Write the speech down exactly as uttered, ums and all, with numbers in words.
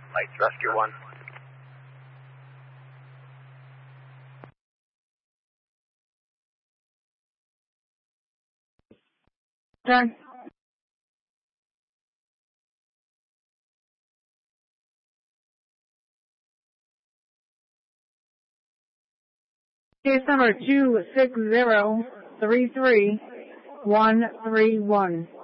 Lights Rescue one. Done. Case number two six zero three three one three one.